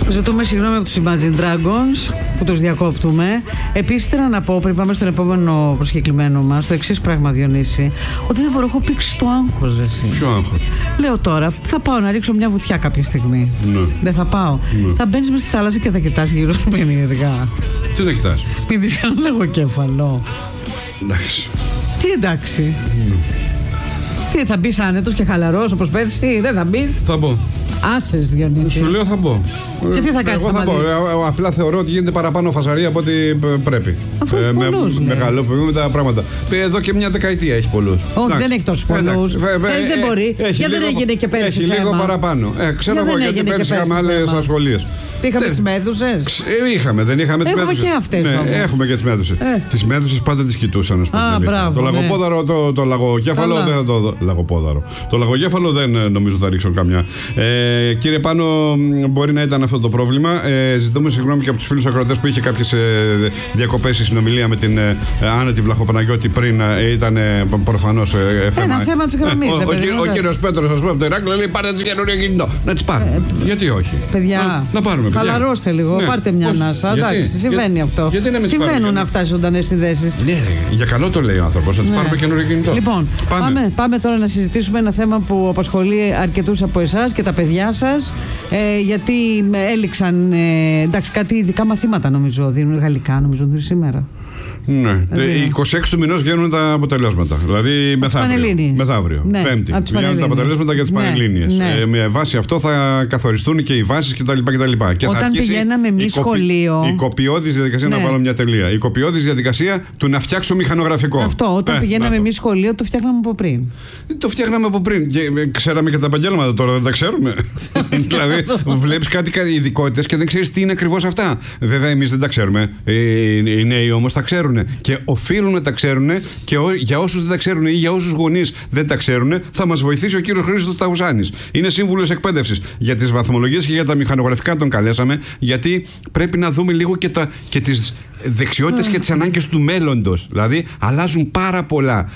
Ζητούμε συγγνώμη από τους Imagine Dragons που τους διακόπτουμε. Επίσης θέλω να πω πριν πάμε στον επόμενο προσκεκλημένο μας το εξής πράγμα, Διονύση, ότι δεν μπορώ, έχω πήξει το άγχος. Ποιο άγχος? Λέω τώρα θα πάω να ρίξω μια βουτιά κάποια στιγμή. Ναι. Δεν θα πάω. Ναι. Θα μπαίνεις μες στη θάλασσα και θα κοιτάς γύρω σου περίεργα. Τι να κοιτάς? Μην δεις κανένα λογοκέφαλο. Εντάξει. Τι εντάξει? Τι θα μπεις άνετος και χαλαρός όπως πέρσι? Δεν θα μπεις? Θα μπω. Άσες, Διονύση. Σου λέω θα μπω. Και τι θα κάνεις? Εγώ θα μπω. Απλά θεωρώ ότι γίνεται παραπάνω φασαρία από ό,τι πρέπει. Αφού έχει πολλούς, μεγαλοποιούμε τα πράγματα. Εδώ και μια δεκαετία έχει πολλούς. Όχι, δεν έχει τόσους πολλούς. Δεν μπορεί. Γιατί δεν έγινε και πέρσι? Έχει λίγο παραπάνω. Ξέρω εγώ γιατί πέρσι είχαμε άλλες ασχολίες. Είχαμε τις μέδουσες. Είχαμε, δεν είχαμε τις μέδουσες? Έχουμε και αυτές. Ναι, έχουμε και τις μέδουσες. Τις μέδουσες πάντα τις κοιτούσαν. Το λαγοπόδαρο, το λαγοκέφαλο δεν θα το. Λαγοπόδαρο. Το λαγοκέφαλο δεν νομίζω θα ρίξω καμιά. Κύριε Πάνο, μπορεί να ήταν αυτό το πρόβλημα. Ζητούμε συγγνώμη και από τους φίλους ακροατές που είχε κάποιες διακοπές η συνομιλία με την Άνετη Βλαχοπαναγιώτη πριν. Ήταν προφανώς θέμα. Ένα θέμα της γραμμής. Ο κύριος Πέτρος, ας πούμε, από το Ηράκλειο λέει: πάρτε τις καινούριο κινητό. Να τις πάρουμε. Γιατί όχι? Παιδιά, να πάρουμε. Χαλαρώστε λίγο, πάρτε μια ανάσα. Εντάξει, συμβαίνει αυτό. Συμβαίνουν αυτά οι ζωντανές συνδέσεις. Ναι, για καλό το λέει ο άνθρωπος, να τις πάρουμε καινούριο κινητό. Λοιπόν, πάμε τώρα να συζητήσουμε ένα θέμα που απασχολεί αρκετούς από εσάς και τα παιδιά σας. Γιατί έληξαν, εντάξει, κάτι ειδικά μαθήματα νομίζω δίνουν, γαλλικά νομίζω δίνουν σήμερα. Ναι, 26 του μηνός βγαίνουν τα αποτελέσματα. Δηλαδή μεθαύριο, ναι, Πέμπτη. Βγαίνουν τα αποτελέσματα για τις Πανελλήνιες. Ναι. Με βάση αυτό θα καθοριστούν και οι βάσεις κτλ. Όταν πηγαίναμε εμείς σχολείο. Η κοπιώδης διαδικασία, να βάλω μια τελεία. Η κοπιώδης διαδικασία του να φτιάξω μηχανογραφικό. Αυτό, όταν πηγαίναμε εμείς σχολείο, το φτιάχναμε από πριν. Το φτιάχναμε από πριν. Και ξέραμε και τα επαγγέλματα, τώρα δεν τα ξέρουμε. Δηλαδή, βλέπεις κάτι ειδικότητες και δεν ξέρεις τι είναι ακριβώς αυτά. Βέβαια, εμείς δεν τα ξέρουμε. Οι νέοι όμως τα ξέρουν. Και οφείλουν να τα ξέρουν, και για όσους δεν τα ξέρουν ή για όσους γονείς δεν τα ξέρουν, θα μας βοηθήσει ο κύριος Χρήστος Ταουσάνης. Είναι σύμβουλος εκπαίδευσης. Για τις βαθμολογίες και για τα μηχανογραφικά τον καλέσαμε, γιατί πρέπει να δούμε λίγο και τις δεξιότητες και τις ανάγκες του μέλλοντος. Δηλαδή, αλλάζουν πάρα πολλά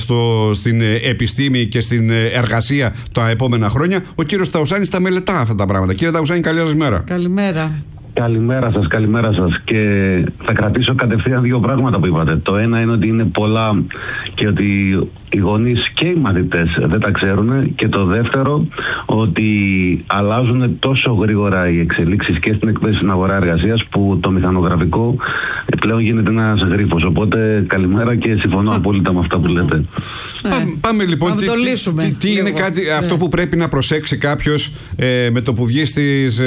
στην επιστήμη και στην εργασία τα επόμενα χρόνια. Ο κύριος Ταουσάνης τα μελετά αυτά τα πράγματα. Κύριε Ταουσάνη, καλή σας μέρα. Καλημέρα. Καλημέρα σας. Και θα κρατήσω κατευθείαν δύο πράγματα που είπατε. Το ένα είναι ότι είναι πολλά και ότι οι γονείς και οι μαθητές δεν τα ξέρουν. Και το δεύτερο, ότι αλλάζουν τόσο γρήγορα οι εξελίξεις και στην εκπαίδευση στην αγορά εργασίας, που το μηχανογραφικό πλέον γίνεται ένας γρίφος. Οπότε καλημέρα και συμφωνώ απόλυτα με αυτά που λέτε. Πάμε λοιπόν. Τι είναι αυτό που πρέπει να προσέξει κάποιος με το που βγει στις.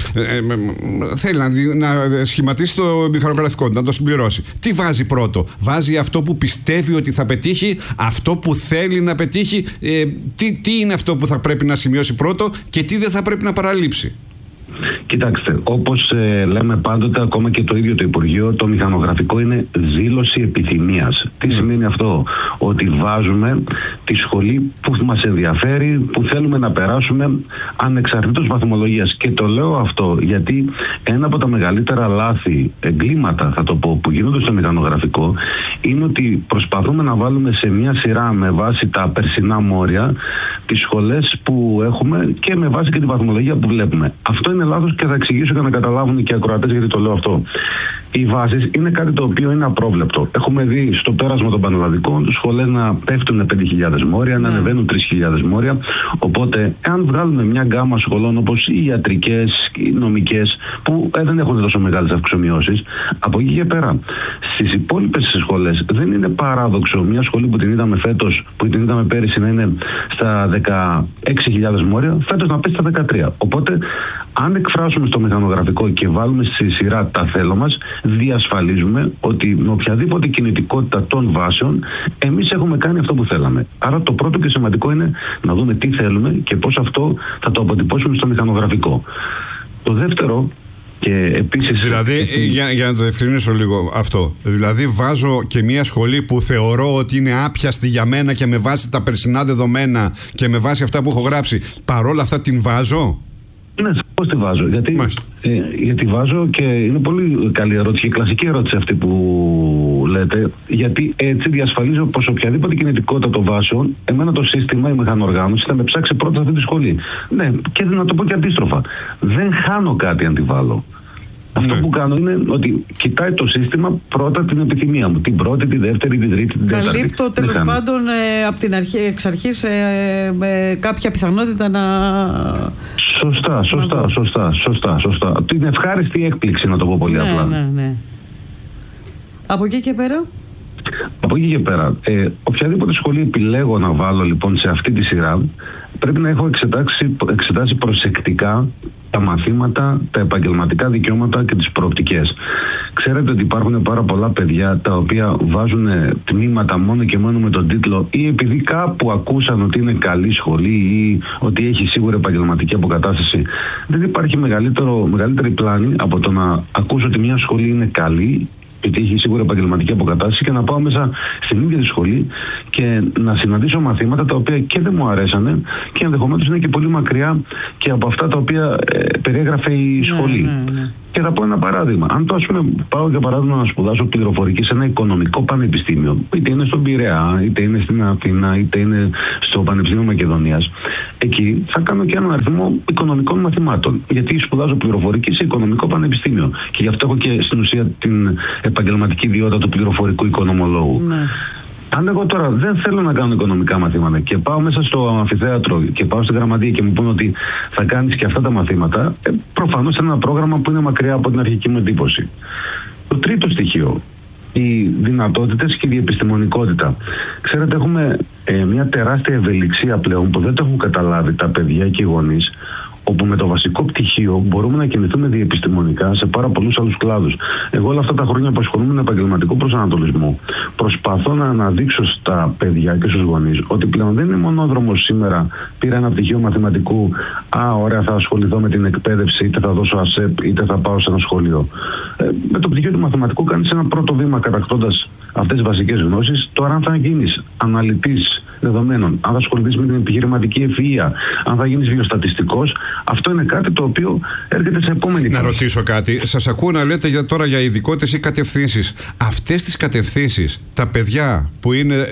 Θέλει να σχηματίσει το μηχανογραφικό, να το συμπληρώσει. Τι βάζει πρώτο? Βάζει αυτό που πιστεύει ότι θα πετύχει, αυτό που θέλει να πετύχει. Τι είναι αυτό που θα πρέπει να σημειώσει πρώτο και τι δεν θα πρέπει να παραλείψει? Κοιτάξτε, όπως λέμε πάντοτε, ακόμα και το ίδιο το Υπουργείο, το μηχανογραφικό είναι δήλωση επιθυμίας. Τι σημαίνει αυτό? Ότι βάζουμε τη σχολή που μας ενδιαφέρει, που θέλουμε να περάσουμε ανεξαρτήτως βαθμολογίας. Και το λέω αυτό γιατί ένα από τα μεγαλύτερα λάθη, εγκλήματα θα το πω, που γίνονται στο μηχανογραφικό, είναι ότι προσπαθούμε να βάλουμε σε μια σειρά με βάση τα περσινά μόρια τις σχολές που έχουμε και με βάση και τη βαθμολογία που βλέπουμε. Αυτό είναι λάθος και θα εξηγήσω για να καταλάβουν και οι ακροατές γιατί το λέω αυτό. Οι βάσεις είναι κάτι το οποίο είναι απρόβλεπτο. Έχουμε δει στο πέρασμα των πανελλαδικών σχολές να πέφτουν 5.000 μόρια, να ανεβαίνουν 3.000 μόρια. Οπότε, αν βγάλουμε μια γκάμα σχολών όπως οι ιατρικές, οι νομικές, που δεν έχουν τόσο μεγάλες αυξομοιώσεις, από εκεί και πέρα, στις υπόλοιπες σχολές δεν είναι παράδοξο μια σχολή που την είδαμε φέτος, που την είδαμε πέρυσι να είναι στα 16.000 μόρια, φέτος να πέσει στα 13. Οπότε, αν εκφράσουμε στο μηχανογραφικό και βάλουμε στη σειρά τα θέλω μας, διασφαλίζουμε ότι με οποιαδήποτε κινητικότητα των βάσεων εμείς έχουμε κάνει αυτό που θέλαμε. Άρα το πρώτο και σημαντικό είναι να δούμε τι θέλουμε και πώς αυτό θα το αποτυπώσουμε στο μηχανογραφικό. Το δεύτερο, και επίσης... Δηλαδή, για να το διευκρινίσω λίγο αυτό, δηλαδή βάζω και μια σχολή που θεωρώ ότι είναι άπιαστη για μένα και με βάση τα περσινά δεδομένα και με βάση αυτά που έχω γράψει, παρόλα αυτά την βάζω? Ναι, πώς τη βάζω. Γιατί βάζω και είναι πολύ καλή ερώτηση και κλασική ερώτηση αυτή που λέτε. Γιατί έτσι διασφαλίζω πως οποιαδήποτε κινητικότητα των βάσεων, εμένα το σύστημα, η μηχανοργάνωση θα με ψάξει πρώτα σε αυτή τη σχολή. Ναι, και να το πω και αντίστροφα. Δεν χάνω κάτι αν τη βάλω. Αυτό που κάνω είναι ότι κοιτάει το σύστημα πρώτα την επιθυμία μου. Την πρώτη, τη δεύτερη, την τρίτη, την τέταρτη. Καλύπτω τέλος πάντων από την αρχή, εξ αρχής κάποια πιθανότητα να... Σωστά. Την ευχάριστη έκπληξη, να το πω πολύ απλά. Ναι. Από εκεί και πέρα. Από εκεί και πέρα, οποιαδήποτε σχολή επιλέγω να βάλω λοιπόν σε αυτή τη σειρά, πρέπει να έχω εξετάσει προσεκτικά τα μαθήματα, τα επαγγελματικά δικαιώματα και τις προοπτικές. Ξέρετε ότι υπάρχουν πάρα πολλά παιδιά τα οποία βάζουν τμήματα μόνο και μόνο με τον τίτλο ή επειδή κάπου ακούσαν ότι είναι καλή σχολή ή ότι έχει σίγουρα επαγγελματική αποκατάσταση. Δεν υπάρχει μεγαλύτερη πλάνη από το να ακούσω ότι μια σχολή είναι καλή, γιατί έχει σίγουρα επαγγελματική αποκατάσταση, και να πάω μέσα στην ίδια τη σχολή και να συναντήσω μαθήματα τα οποία και δεν μου αρέσανε και ενδεχομένως είναι και πολύ μακριά και από αυτά τα οποία περιέγραφε η σχολή. Ναι. Και θα πω ένα παράδειγμα. Αν πάω για παράδειγμα να σπουδάσω πληροφορική σε ένα οικονομικό πανεπιστήμιο, είτε είναι στον Πειραιά, είτε είναι στην Αθήνα, είτε είναι στο Πανεπιστήμιο Μακεδονίας, εκεί θα κάνω και έναν αριθμό οικονομικών μαθημάτων. Γιατί σπουδάζω πληροφορική σε οικονομικό πανεπιστήμιο. Και γι' αυτό έχω και στην ουσία την επαγγελματική ιδιότητα του πληροφορικού οικονομολόγου. Ναι. Αν εγώ τώρα δεν θέλω να κάνω οικονομικά μαθήματα και πάω μέσα στο αμφιθέατρο και πάω στην γραμματεία και μου πούνε ότι θα κάνεις και αυτά τα μαθήματα, προφανώς είναι ένα πρόγραμμα που είναι μακριά από την αρχική μου εντύπωση. Το τρίτο στοιχείο, οι δυνατότητες και η διεπιστημονικότητα. Ξέρετε, έχουμε μια τεράστια ευελιξία πλέον που δεν το έχουν καταλάβει τα παιδιά και οι γονείς, όπου με το βασικό πτυχίο μπορούμε να κινηθούμε διεπιστημονικά σε πάρα πολλούς άλλους κλάδους. Εγώ όλα αυτά τα χρόνια που ασχολούμαι με επαγγελματικό προσανατολισμό, προσπαθώ να αναδείξω στα παιδιά και στους γονείς ότι πλέον δεν είναι μονόδρομος σήμερα. Πήρα ένα πτυχίο μαθηματικού, ωραία, θα ασχοληθώ με την εκπαίδευση, είτε θα δώσω ΑΣΕΠ, είτε θα πάω σε ένα σχολείο. Με το πτυχίο του μαθηματικού κάνεις ένα πρώτο βήμα κατακτώντας αυτές τις βασικές γνώσεις. Τώρα, αν θα γίνεις αναλυτής δεδομένων, αν θα ασχοληθείς με την επιχειρηματική ευφυΐα, αν θα γίνεις βιοστατιστικός, αυτό είναι κάτι το οποίο έρχεται σε επόμενη Να ρωτήσω κάτι. Σας ακούω να λέτε τώρα για ειδικότητες ή κατευθύνσεις. Αυτές τις κατευθύνσεις, τα παιδιά που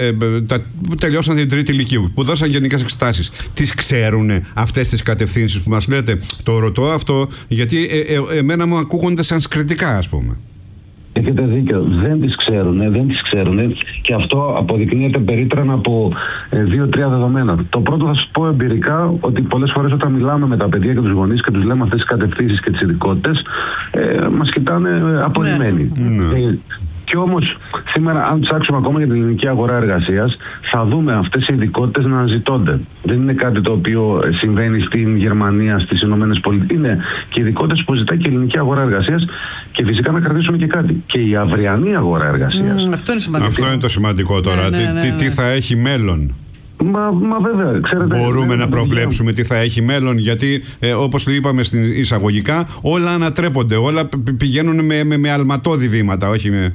που τελειώσαν την τρίτη ηλικίου, που δώσαν γενικές εξετάσεις, τις ξέρουν αυτές τις κατευθύνσεις που μας λέτε? Το ρωτώ αυτό γιατί εμένα μου ακούγονται σανσκριτικά, ας πούμε. Έχετε δίκιο. Δεν τις ξέρουν και αυτό αποδεικνύεται περίτρανα από 2-3 δεδομένα. Το πρώτο θα σας πω εμπειρικά ότι πολλές φορές όταν μιλάμε με τα παιδιά και τους γονείς και τους λέμε αυτές τις κατευθύνσεις και τις ειδικότητες, μας κοιτάνε απορριμμένοι. Ναι. Και όμως σήμερα, αν ψάξουμε ακόμα για την ελληνική αγορά εργασίας, θα δούμε αυτές οι ειδικότητες να αναζητώνται. Δεν είναι κάτι το οποίο συμβαίνει στην Γερμανία, στις Ηνωμένες Πολιτείες. Είναι και ειδικότητες που ζητάει και η ελληνική αγορά εργασίας. Και φυσικά να κρατήσουμε και κάτι. Και η αυριανή αγορά εργασίας. Αυτό είναι σημαντικό. Αυτό είναι το σημαντικό τώρα. Τι θα έχει μέλλον. Μα βέβαια, ξέρετε. Μπορούμε να προβλέψουμε τι θα έχει μέλλον, γιατί όπως είπαμε στην εισαγωγικά, όλα ανατρέπονται. Όλα πηγαίνουν με αλματώδη βήματα, όχι με.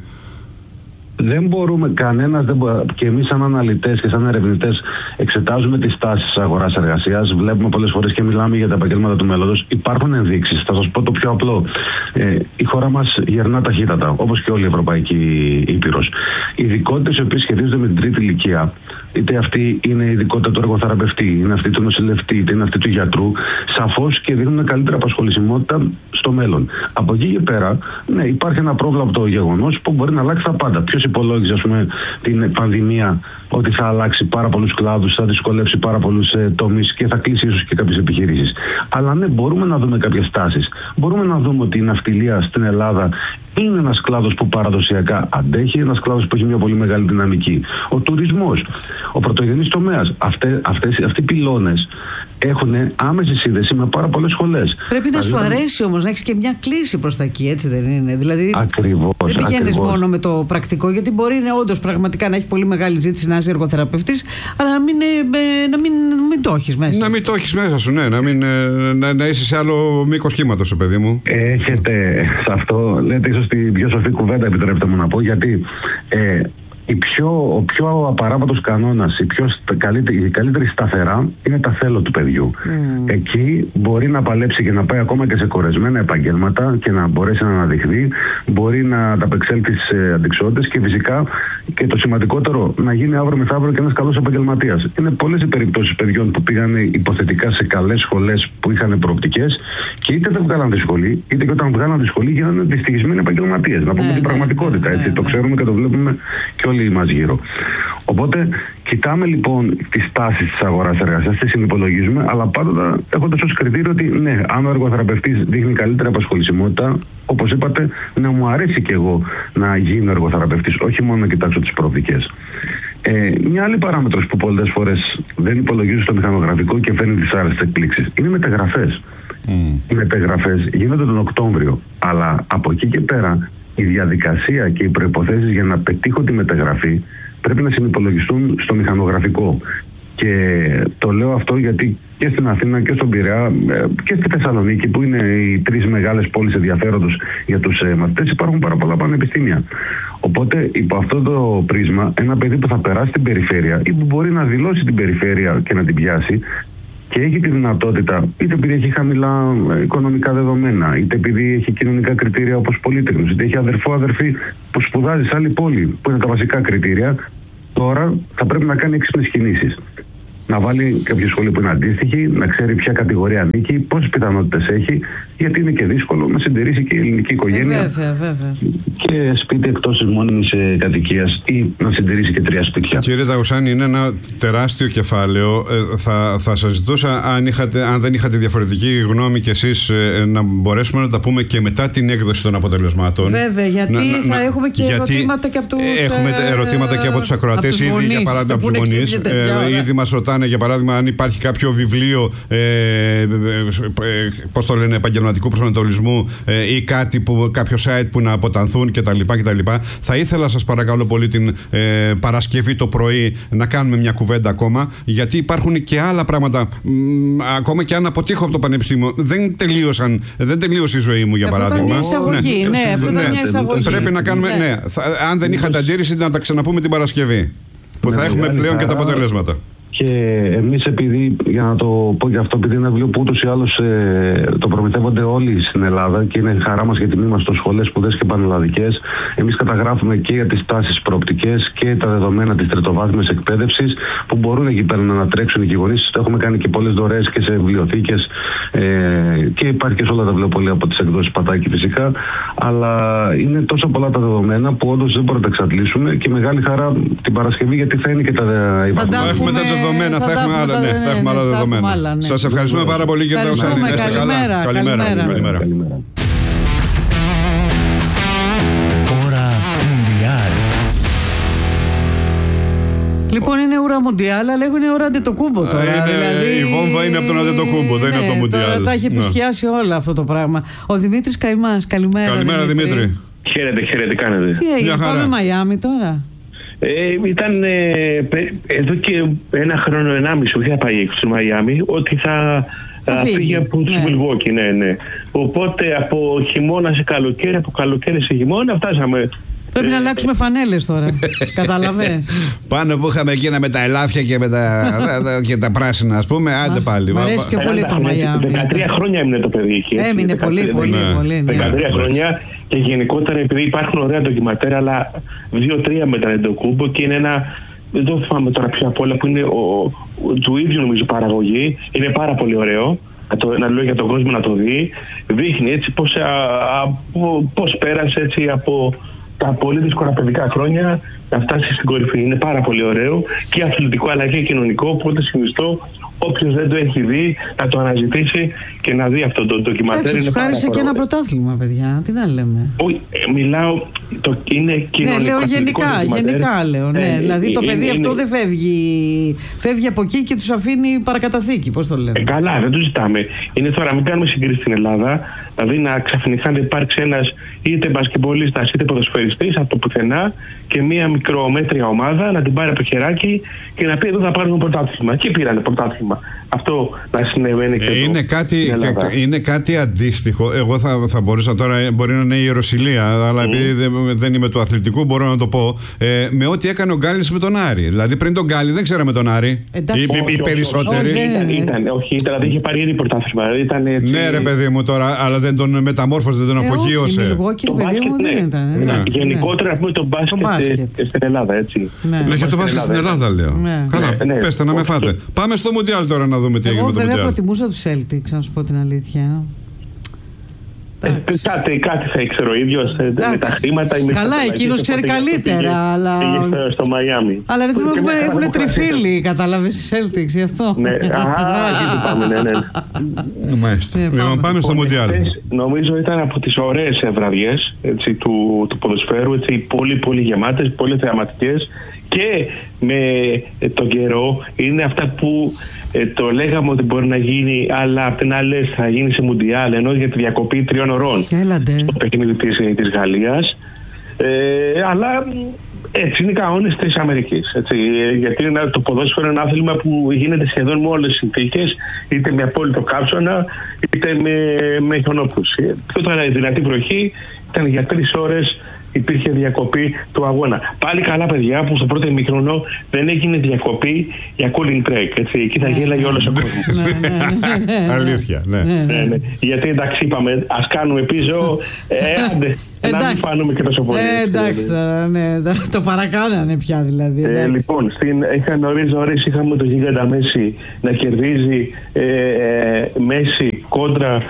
Δεν μπορούμε, κανένας δεν μπορεί, και εμείς σαν αναλυτές και σαν ερευνητές εξετάζουμε τις τάσεις της αγοράς εργασίας, βλέπουμε πολλές φορές και μιλάμε για τα επαγγέλματα του μέλλοντος. Υπάρχουν ενδείξεις, θα σας πω το πιο απλό. Η χώρα μας γερνά ταχύτατα, όπως και όλη η Ευρωπαϊκή Ήπειρος. Οι ειδικότητες οι οποίες σχετίζονται με την τρίτη ηλικία, είτε αυτή είναι η ειδικότητα του εργοθεραπευτή, είναι αυτή του νοσηλευτή, είτε είναι αυτή του γιατρού, σαφώς και δίνουν καλύτερη απασχολησιμότητα στο μέλλον. Από εκεί και πέρα, ναι, υπάρχει ένα πρόβλεπτο γεγονός που μπορεί να αλλάξει τα πάντα. Ποιος υπολόγιζε, ας πούμε, την πανδημία ότι θα αλλάξει πάρα πολλούς κλάδους, θα δυσκολεύσει πάρα πολλούς τομείς και θα κλείσει ίσως και κάποιες επιχειρήσεις. Αλλά ναι, μπορούμε να δούμε κάποιες τάσεις. Μπορούμε να δούμε ότι η ναυτιλία στην Ελλάδα είναι ένας κλάδος που παραδοσιακά αντέχει, ένας κλάδος που έχει μια πολύ μεγάλη δυναμική. Ο τουρισμός, ο πρωτογενής τομέας, αυτοί οι πυλώνες έχουν άμεση σύνδεση με πάρα πολλές σχολές. Πρέπει να σου αρέσει όμως, να έχεις και μια κλίση προς τα εκεί, έτσι δεν είναι? Δηλαδή ακριβώς, δεν πηγαίνεις μόνο με το πρακτικό, γιατί μπορεί όντως πραγματικά να έχει πολύ μεγάλη ζήτηση να είσαι εργοθεραπευτής, αλλά να μην το έχεις μέσα. Να μην το έχεις μέσα σου, ναι. Να είσαι σε άλλο μήκος κύματος, παιδί μου. Έχετε σε αυτό, λέτε ίσως την πιο σοφή κουβέντα, επιτρέπετε μου να πω, γιατί ο πιο απαράβατος κανόνας, η καλύτερη σταθερά είναι τα θέλω του παιδιού. Εκεί μπορεί να παλέψει και να πάει ακόμα και σε κορεσμένα επαγγέλματα και να μπορέσει να αναδειχθεί, μπορεί να ανταπεξέλθει σε αντικσότητες και φυσικά και το σημαντικότερο, να γίνει αύριο μεθαύριο και ένας καλός επαγγελματίας. Είναι πολλές οι περιπτώσεις παιδιών που πήγαν υποθετικά σε καλές σχολές που είχαν προοπτικές και είτε δεν βγάλαν τη σχολή, είτε και όταν βγάλαν τη σχολή γίνανε δυστυχισμένοι επαγγελματίες. Να πούμε την πραγματικότητα. Έτσι, το ξέρουμε και το βλέπουμε και όλοι μας γύρω. Οπότε, κοιτάμε λοιπόν τις τάσεις της αγοράς εργασίας, τις συνυπολογίζουμε, αλλά πάντοτε έχοντας ως κριτήριο ότι ναι, αν ο εργοθεραπευτής δείχνει καλύτερη απασχολησιμότητα, όπως είπατε, να μου αρέσει και εγώ να γίνω εργοθεραπευτής, όχι μόνο να κοιτάξω τις προοπτικές. Μια άλλη παράμετρος που πολλές φορές δεν υπολογίζω στο μηχανογραφικό και φέρνει τις άρεστες εκπλήξεις είναι οι μεταγραφές. Οι μεταγραφές γίνονται τον Οκτώβριο, αλλά από εκεί και πέρα η διαδικασία και οι προϋποθέσεις για να πετύχω τη μεταγραφή πρέπει να συνυπολογιστούν στο μηχανογραφικό. Και το λέω αυτό γιατί και στην Αθήνα και στον Πειραιά και στη Θεσσαλονίκη, που είναι οι τρεις μεγάλες πόλεις ενδιαφέροντος για τους μαθητές, υπάρχουν πάρα πολλά πανεπιστήμια. Οπότε, υπό αυτό το πρίσμα, ένα παιδί που θα περάσει την περιφέρεια ή που μπορεί να δηλώσει την περιφέρεια και να την πιάσει και έχει τη δυνατότητα, είτε επειδή έχει χαμηλά οικονομικά δεδομένα, είτε επειδή έχει κοινωνικά κριτήρια όπως πολύτεχνος, είτε έχει αδερφό-αδερφή που σπουδάζει σε άλλη πόλη, που είναι τα βασικά κριτήρια, τώρα θα πρέπει να κάνει έξυπνες κινήσεις. Να βάλει κάποια σχολή που είναι αντίστοιχη, να ξέρει ποια κατηγορία ανήκει, πόσες πιθανότητες έχει, γιατί είναι και δύσκολο να συντηρήσει και η ελληνική οικογένεια. Βέβαια. Και σπίτι εκτός της μόνιμης κατοικίας ή να συντηρήσει και 3 σπίτια. Κύριε Ταγουσάνη, είναι ένα τεράστιο κεφάλαιο. Θα σας ζητούσα, αν δεν είχατε διαφορετική γνώμη κι εσείς, να μπορέσουμε να τα πούμε και μετά την έκδοση των αποτελεσμάτων. Βέβαια, γιατί θα έχουμε και ερωτήματα και από τους έχουμε ερωτήματα και από τους ακροατές, ήδη για παράδειγμα από τους γονείς. Ήδη μας ρωτάνε, για παράδειγμα, αν υπάρχει κάποιο βιβλίο επαγγελματικού προσανατολισμού ή κάποιο site που να αποτανθούν κτλ. Θα ήθελα, σας παρακαλώ πολύ, την Παρασκευή το πρωί να κάνουμε μια κουβέντα ακόμα, γιατί υπάρχουν και άλλα πράγματα. Ακόμα και αν αποτύχω από το πανεπιστήμιο, δεν τελείωσε η ζωή μου, για παράδειγμα. Αυτό ήταν μια εισαγωγή. Ναι, αυτό ήταν μια εισαγωγή. Πρέπει να κάνουμε. Ναι. Αν δεν είχατε αντίρρηση, να τα ξαναπούμε την Παρασκευή, που θα έχουμε πλέον και τα αποτελέσματα. Και εμείς, επειδή, για να το πω και αυτό, επειδή είναι ένα βιβλίο που ούτως ή άλλως το προμηθεύονται όλοι στην Ελλάδα και είναι χαρά μας και τιμή μας στο σχολές, σπουδές και πανελλαδικές, εμείς καταγράφουμε και για τις τάσεις προοπτικές και τα δεδομένα της τριτοβάθμιας εκπαίδευσης που μπορούν εκεί πέρα να ανατρέξουν οι γονείς. Το έχουμε κάνει και πολλές δωρεές και σε βιβλιοθήκες και υπάρχει και σε όλα τα βιβλιοπωλεία από τις εκδόσεις Πατάκη φυσικά. Αλλά είναι τόσο πολλά τα δεδομένα που όντως δεν μπορούμε να τα εξαντλήσουμε και μεγάλη χαρά την Παρασκευή, γιατί θα είναι και τα δεδομένα. Θα έχουμε άλλα δεδομένα. Σας ευχαριστούμε πάρα πολύ, κύριε Ταγουσάνη. Καλημέρα. Ώρα Μουντιάλ. Λοιπόν, είναι ώρα Μουντιάλ, αλλά έχουν ώρα Αντετοκούμπο τώρα. Η βόμβα είναι από τον Αντετοκούμπο, δεν είναι από το Μουντιάλ. Τώρα τα έχει επισκιάσει όλα αυτό το πράγμα. Ο Δημήτρης Καημάς. Καλημέρα, Δημήτρη. Χαίρετε, τι κάνετε? Τι έγινε, πάμε Μαϊάμι τώρα? Ήταν εδώ και 1 χρόνο, 1,5, όχι θα πάει έξω στο Μαϊάμι, ότι θα φύγει από τους Μιλγουόκι, ναι. Οπότε από χειμώνα σε καλοκαίρι, από καλοκαίρι σε χειμώνα φτάσαμε. Πρέπει να αλλάξουμε φανέλες τώρα. Καταλαβες. Πάνω που είχαμε εκείνα με τα ελάφια και τα πράσινα, ας πούμε, άντε πάλι. Μ' αρέσει πιο πολύ το Μαϊάμι. 13 χρόνια έμεινε το παιδί εκεί. Έμεινε πολύ. 13 χρόνια και γενικότερα, επειδή υπάρχουν ωραία ντοκιματέρ, αλλά 2-3 με τα Αντετοκούμπο και είναι ένα. Δεν το θυμάμαι τώρα πιο απ' όλα, που είναι του ίδιου νομίζω παραγωγή. Είναι πάρα πολύ ωραίο. Να λέω για τον κόσμο να το δει. Δείχνει έτσι πώς πέρασε έτσι από τα πολύ δύσκολα παιδικά χρόνια να φτάσει στην κορυφή. Είναι πάρα πολύ ωραίο και αθλητικό αλλά και κοινωνικό. Οπότε συνιστώ όποιος δεν το έχει δει να το αναζητήσει και να δει αυτό το ντοκιμαντέρ. Εντάξει, του χάρισε και ένα πρωτάθλημα, παιδιά. Τι να λέμε. Όχι, μιλάω. Είναι κοινωνικό. Ναι, λέω γενικά λέω. Ναι. Δηλαδή το παιδί αυτό δεν φεύγει. Φεύγει από εκεί και τους αφήνει παρακαταθήκη. Πώς το λέμε. Καλά, δεν το ζητάμε. Είναι τώρα, μην κάνουμε συγκρίσεις στην Ελλάδα. Δηλαδή να ξαφνικά να υπάρξει ένας είτε μπασκετμπολίστας είτε ποδοσφαιριστής από το πουθενά και μία μικρομέτρια ομάδα να την πάρει από το χεράκι και να πει εδώ θα πάρουμε πρωτάθλημα. Και πήρανε πρωτάθλημα. αυτό να συνεβαίνει και είναι κάτι αντίστοιχο. Εγώ θα μπορούσα τώρα, μπορεί να είναι η Ιεροσυλία, αλλά επειδή δεν είμαι του αθλητικού, μπορώ να το πω. Με ό,τι έκανε ο Γκάλης με τον Άρη. Δηλαδή πριν τον Γκάλη δεν ξέραμε τον Άρη. Οι περισσότεροι. Όχι, δηλαδή είχε πάρει ήδη πρωτάθλημα. Ναι, ρε παιδί μου τώρα, αλλά δεν τον μεταμόρφωσε, δεν τον απογείωσε. Το παιδί μου δεν ήταν. Γενικότερα πούμε το μπάσκετ στην Ελλάδα, έτσι. Ναι, για το μπάσκετ στην Ελλάδα λέω. Καλά, πέστε να με φάτε. Πάμε στο Μουντιάλ τώρα να δούμε τι έγινε με το Μουντιάλ. Εγώ βέβαια προτιμούσα τους Celtics, να σου πω την αλήθεια. Κάτι θα ήξερε ο ίδιος με τα χρήματα. Καλά, εκείνος ξέρει καλύτερα. Πήγε στο Μαϊάμι. Αλλά έχουν τριφύλι, κατάλαβες, οι Celtics, γι' αυτό. Ναι, εκεί του πάμε, ναι. Μάλιστα. Πάμε στο Μουντιάλ. Νομίζω ήταν από τις ωραίες βραδιές του ποδοσφαίρου, πολύ πολύ γεμάτες, πολύ θεαματικές. Και με τον καιρό είναι αυτά που το λέγαμε ότι μπορεί να γίνει, αλλά απ' την άλλη θα γίνει σε Μουντιάλ, ενώ για τη διακοπή 3 ώρων στο παιχνίδι της Γαλλίας. Αλλά έτσι είναι οι κανόνες της Αμερικής. Γιατί το ποδόσφαιρο είναι ένα άθλημα που γίνεται σχεδόν με όλες τις συνθήκες, είτε με απόλυτο κάψωνα, είτε με χιονόπτωση. Και τώρα η δυνατή βροχή ήταν για 3 ώρες. Υπήρχε διακοπή του αγώνα. Πάλι καλά, παιδιά, που στο πρώτο ημίχρονο δεν έγινε διακοπή για cooling break. Εκεί θα γέλαγε όλος ο κόσμος. Αλήθεια, ναι. Γιατί εντάξει, είπαμε, ας κάνουμε πίσω. Να μην φάνουμε και τόσο πολύ. Εντάξει τώρα, ναι. Το παρακάνανε πια δηλαδή. Λοιπόν, είχαν νωρίς είχαμε τον γίγαντα Μέση να κερδίζει Μέση κόντρα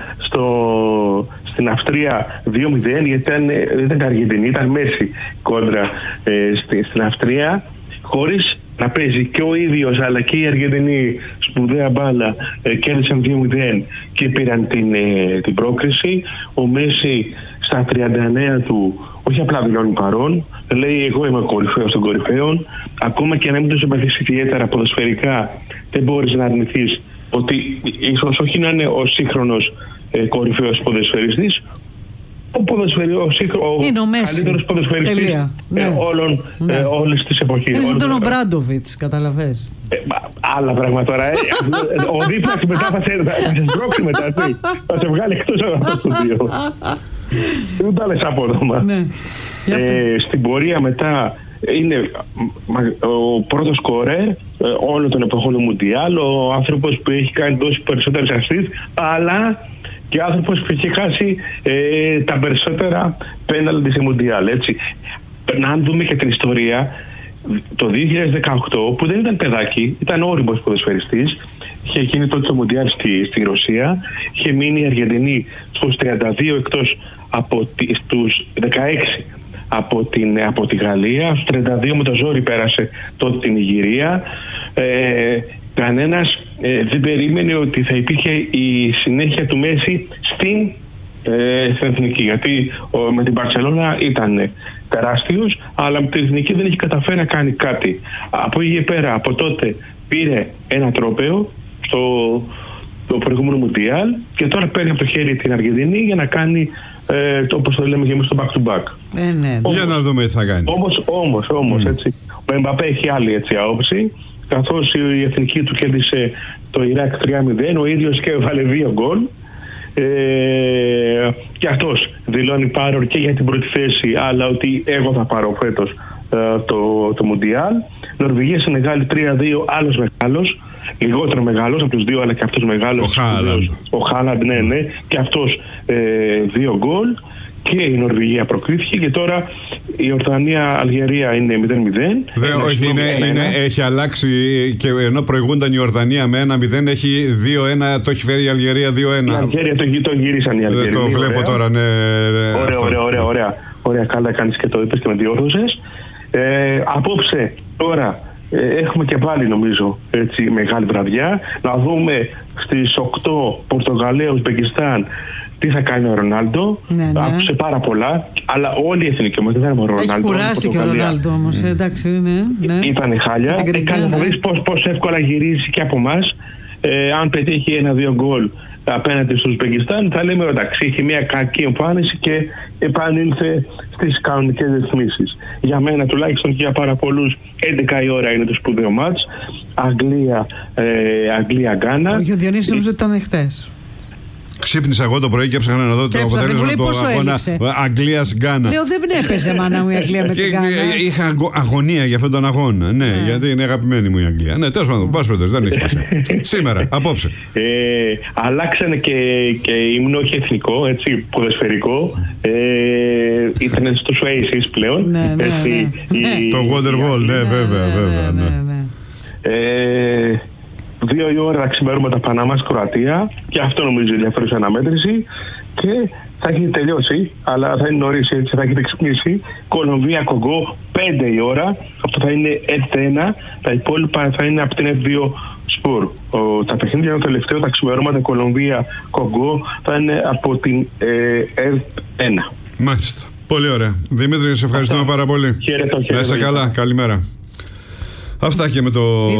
στην Αυστρία 2-0, γιατί δεν ήταν Αργεντινή, ήταν Μέση κόντρα στην Αυστρία, χωρίς να παίζει και ο ίδιος αλλά και οι Αργεντινοί σπουδαία μπάλα, κέρδισαν 2-0 και πήραν την πρόκριση. Ο Μέση στα 39 του όχι απλά δηλώνει παρόν, λέει εγώ είμαι ο κορυφαίος των κορυφαίων, ακόμα και να μην το συμπαθήσει ιδιαίτερα ποδοσφαιρικά, δεν μπορείς να αρνηθείς ότι ίσως όχι να είναι ο σύγχρονος κορυφαίος ποδοσφαιριστής, ο καλύτερος ποδοσφαιριστής όλες τις εποχές. Είναι τον Ομπράντοβιτς, καταλαβες. Άλλα πράγματα τώρα. Ο Δίπλας μετά θα σε σμπρώξει μετά. Θα σε βγάλει εκτός από αυτό το δύο. Δεν τα λες απόδομα. Στην πορεία μετά είναι ο πρώτος σκορέρ όλων των εποχών του Μουντιάλ, ο άνθρωπος που έχει κάνει τόσες περισσότερες ασίστ, αλλά και άνθρωπος που έχει χάσει τα περισσότερα πέναλτι σε Μουντιάλ. Να δούμε και την ιστορία, το 2018 που δεν ήταν παιδάκι, ήταν όριμος ποδοσφαιριστής, είχε γίνει τότε το Μουντιάλ στη Ρωσία, είχε μείνει η Αργεντινή στους 32 εκτός στους 16 από τη Γαλλία, στους 32 με το ζόρι πέρασε τότε την Ιγυρία. Κανένας δεν περίμενε ότι θα υπήρχε η συνέχεια του Μέση στην εθνική, γιατί με την Μπαρσελόνα ήταν τεράστιος, αλλά με την εθνική δεν έχει καταφέρει να κάνει κάτι. Από εκεί πέρα, από τότε πήρε ένα τρόπαιο στο προηγούμενο Μουντιάλ και τώρα παίρνει από το χέρι την Αργεντινή για να κάνει όπως το λέμε και εμείς το back to back. Ναι. Για να δούμε τι θα κάνει. Όμως έτσι. Ο Εμπαπέ έχει άλλη άποψη, καθώς η εθνική του κέρδισε το Ιράκ 3-0, ο ίδιος και έβαλε 2 γκολ. Και αυτός δηλώνει πάρω και για την πρώτη θέση, αλλά ότι εγώ θα πάρω φέτος το Μουντιάλ. Νορβηγία Σενεγάλη 3-2, άλλος μεγάλος, λιγότερο μεγάλος από τους δύο, αλλά και αυτός μεγάλος. Ο Χάλαντ, ναι, και αυτός 2 γκολ. Και η Νορβηγία προκρίθηκε και τώρα η Ορδανία-Αλγερία είναι 0-0. Όχι, έχει αλλάξει και ενώ προηγούνταν η Ορδανία με 1-0, έχει 2-1, το έχει φέρει η Αλγερία 2-1. Η Αλγερία το γύρισαν οι Αλγεροί. Το βλέπω τώρα, ναι. Ωραία, καλά κάνεις και το είπες και με διόρθωσες. Απόψε τώρα έχουμε και πάλι νομίζω μεγάλη βραδιά. Να δούμε στις 8 Πορτογαλία, Ουσμπεκιστάν τι θα κάνει ο Ρονάλντο. Άκουσε πάρα πολλά, αλλά όλοι οι εθνικοί όμως δεν ήταν ο Ρονάλντο. Έχει κουράσει και ο Ρονάλντο όμως, εντάξει, ναι. Ήταν χάλια. Θα δεις πώς εύκολα γυρίζει και από εμάς. Αν πετύχει 1-2 γκολ, απέναντι στο Ουσμπεκιστάν, θα λέμε εντάξει, είχε μια κακή εμφάνιση και επανήλθε στις κανονικές ρυθμίσεις. Για μένα τουλάχιστον και για πάρα πολλούς, 11 η ώρα είναι το σπουδαίο μάτς. Αγγλία-Γκάνα. Όχι, ο Διονύσης νομίζω ότι ήταν χτες. Ξύπνησα εγώ το πρωί και έψαχνα να δω το αποτέλεσμα του αγώνα Αγγλίας-Γκάνα. Λέω δεν έπαιζε μάνα μου η Αγγλία με την Γκάνα. Είχα αγωνία για αυτόν τον αγώνα. Ναι, γιατί είναι αγαπημένη μου η Αγγλία. Ναι, τέλος πάντων, πας πρωτός, δεν έχει σημασία. Σήμερα, απόψε. Αλλάξανε και ύμνο, όχι εθνικό, έτσι, ποδοσφαιρικό. Ήταν στο Oasis πλέον. Το Wonderwall, ναι, βέβαια. 2 η ώρα ξημερούμε Παναμάς Κροατία, και αυτό νομίζω ενδιαφέρουσα αναμέτρηση, και θα έχει τελειώσει, αλλά θα είναι νωρίς, έτσι θα έχετε ξυπνήσει. Κολομβία Κογκό 5 η ώρα, αυτό θα είναι F1, τα υπόλοιπα θα είναι από την F2 Σπορ. Τα παιχνίδια είναι το τελευταίο, τα ξημερώματα Κολομβία Κογκό θα είναι από την F1. Μάλιστα. Πολύ ωραία. Δημήτρη, σε ευχαριστούμε πάρα πολύ. Χαίρετο. Να είσαι καλά. Καλημέρα. Αυτά και με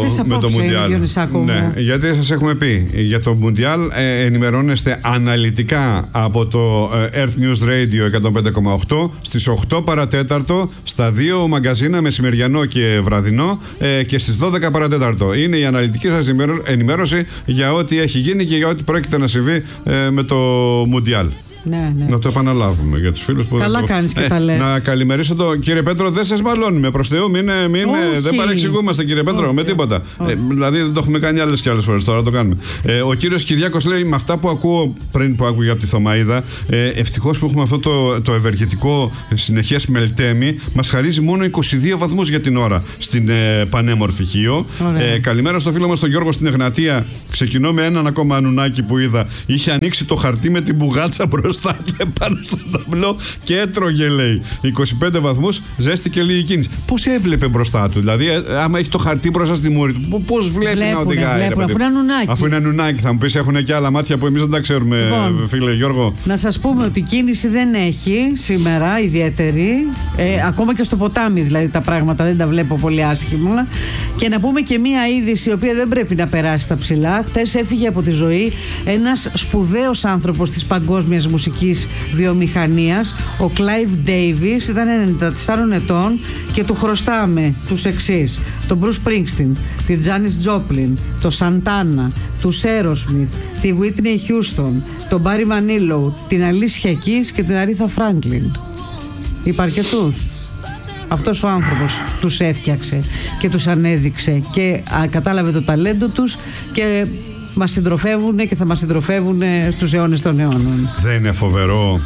το Μουντιάλ. Ναι, γιατί σας έχουμε πει για το Μουντιάλ, ενημερώνεστε αναλυτικά από το Earth News Radio 105,8 στις 8 παρατέταρτο στα 2 μαγκαζίνα, μεσημεριανό και βραδινό, και στις 12 παρατέταρτο. Είναι η αναλυτική σας ενημέρωση για ό,τι έχει γίνει και για ό,τι πρόκειται να συμβεί με το Μουντιάλ. Ναι. Να το επαναλάβουμε για τους φίλους που. Καλά κάνεις και τα λες. Να καλημερίσω τον κύριε Πέτρο, δεν σας μαλώνουμε. Προς Θεού, δεν παρεξηγούμαστε, κύριε Πέτρο, με τίποτα. Δηλαδή δεν το έχουμε κάνει άλλες και άλλες φορές, τώρα το κάνουμε. Ο κύριος Κυριάκος λέει, με αυτά που ακούω πριν που άκουγε από τη Θωμαΐδα, ευτυχώς που έχουμε αυτό το ευεργετικό συνεχές μελτέμι, μας χαρίζει μόνο 22 βαθμούς για την ώρα στην πανέμορφη Χίο. Καλημέρα στο φίλο μας τον Γιώργο στην Εγνατία. Ξεκινώ με έναν ακόμα ανουνάκι που είδα. Είχε ανοίξει το χαρτί με την μπουγάτσα μπροστά και πάνω στο ταμπλό και έτρωγε, λέει. 25 βαθμούς, ζέστη και λίγη κίνηση. Πώς έβλεπε μπροστά του, δηλαδή, άμα έχει το χαρτί μπροστά στη μούρη του, πώς βλέπει να οδηγάει. Αφού είναι ανουνάκι. Αφού είναι ανουνάκι, θα μου πεις, έχουν και άλλα μάτια που εμείς δεν τα ξέρουμε, φίλε Γιώργο. Να σας πούμε ότι κίνηση δεν έχει σήμερα ιδιαίτερη. Ακόμα και στο ποτάμι, δηλαδή, τα πράγματα δεν τα βλέπω πολύ άσχημα. Και να πούμε και μία είδηση η οποία δεν πρέπει να περάσει τα ψηλά. Χθες έφυγε από τη ζωή ένας σπουδαίος άνθρωπος της παγκόσμιας μουσικής βιομηχανίας, ο Clive Davis. Ήταν 94 ετών και του χρωστάμε τους εξής: τον Bruce Springsteen, τη Janis Joplin, το Santana, του Aerosmith, τη Whitney Houston, τον Barry Manilow, την Alicia Keys και την Aretha Franklin. Είπα αρκετούς. Αυτός ο άνθρωπος τους έφτιαξε και τους ανέδειξε και κατάλαβε το ταλέντο τους και μας συντροφεύουν και θα μας συντροφεύουν στους αιώνες των αιώνων. Δεν είναι φοβερό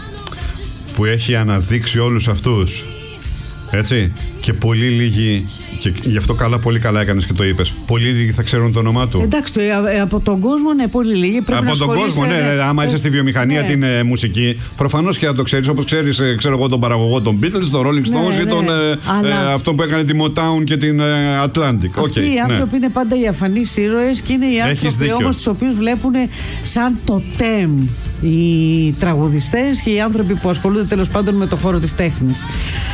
που έχει αναδείξει όλους αυτούς, έτσι, και πολύ λίγοι, και γι' αυτό πολύ καλά έκανες και το είπες, πολύ λίγοι θα ξέρουν το όνομά του. Εντάξει, από τον κόσμο, ναι, πολύ λίγοι. Πρέπει από να τον κόσμο, ναι, άμα είσαι στη βιομηχανία, την μουσική, προφανώς και θα το ξέρεις, όπως ξέρεις, ξέρω εγώ, τον παραγωγό των Beatles, τον Rolling Stones, ή τον αυτό που έκανε τη Motown και την Atlantic. Αυτοί οι άνθρωποι είναι πάντα οι αφανείς ήρωες και είναι οι άνθρωποι όμως τους οποίους βλέπουν σαν τοτέμ οι τραγουδιστές και οι άνθρωποι που ασχολούνται τέλος πάντων με το χώρο της τέχνης.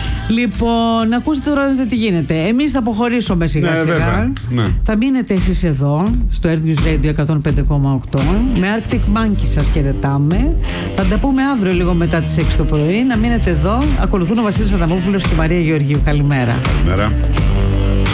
Λοιπόν, ακούστε τώρα τι γίνεται. Εμείς θα αποχωρήσουμε σιγά σιγά. Ναι. Θα μείνετε εσείς εδώ στο Earth News Radio 105,8. Με Arctic Monkey σας χαιρετάμε. Θα τα πούμε αύριο λίγο μετά τις 6 το πρωί. Να μείνετε εδώ. Ακολουθούν ο Βασίλης Αδαμόπουλος και η Μαρία Γεωργίου. Καλημέρα. Καλημέρα.